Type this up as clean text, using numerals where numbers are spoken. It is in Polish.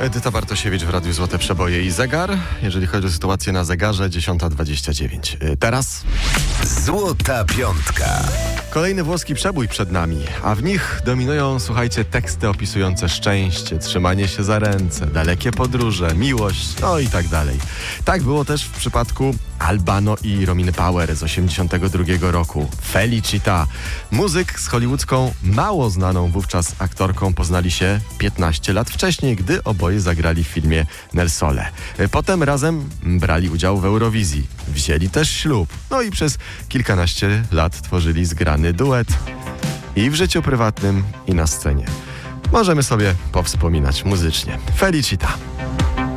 Edyta Bartosiewicz w Radiu Złote Przeboje i Zegar. Jeżeli chodzi o sytuację na zegarze, 10:29. Teraz Złota Piątka. kolejny włoski przebój przed nami, a w nich dominują, słuchajcie, teksty opisujące szczęście, trzymanie się za ręce, dalekie podróże, miłość, no i tak dalej. Tak było też w przypadku Albano i Rominy Power z 1982 roku. Felicita. Muzyk z hollywoodzką, mało znaną wówczas aktorką poznali się 15 lat wcześniej, gdy oboje zagrali w filmie Nel Sole. Potem razem brali udział w Eurowizji. Wzięli też ślub. No i przez kilkanaście lat tworzyli zgrany duet. I w życiu prywatnym, i na scenie. Możemy sobie powspominać muzycznie. Felicita.